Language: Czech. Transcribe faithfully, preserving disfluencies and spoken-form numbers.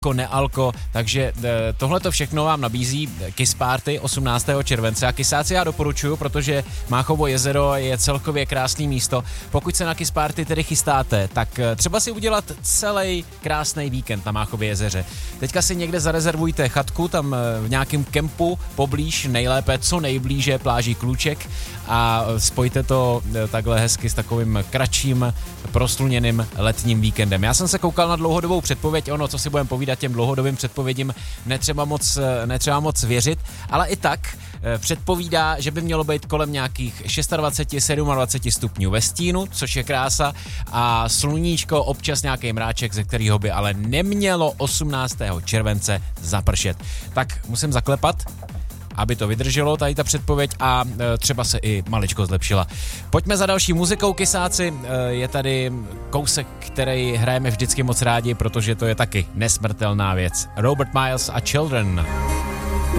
nealko, takže tohle to všechno vám nabízí Kiss Party osmnáctého července a Kissáci já doporučuju, protože Máchovo jezero je celkově krásné místo. Pokud se na Kiss Party tedy chystáte, tak třeba si udělat celý krásný víkend na Máchově jezeře. Teďka si někde zarezervujte chatku, tam v nějakém kempu poblíž, nejlépe co nejblíže pláží Kluček a spojte to takhle hezky s takovým kratším prosluněným letním víkendem. Já jsem se koukal na dlouhodobou předpověď, ono, co si budeme povídat, těm dlouhodobým předpovědím netřeba moc, netřeba moc věřit, ale i tak předpovídá, že by mělo být kolem nějakých dvacet šest, dvacet sedm stupňů ve stínu, což je krása, a sluníčko, občas nějaký mráček, ze kterého by ale nemělo osmnáctého července zapršet. Tak musím zaklepat, aby to vydrželo, tady ta předpověď, a e, třeba se i maličko zlepšila. Pojďme za další muzikou, Kissáci. E, je tady kousek, který hrajeme vždycky moc rádi, protože to je taky nesmrtelná věc. Robert Miles a Children.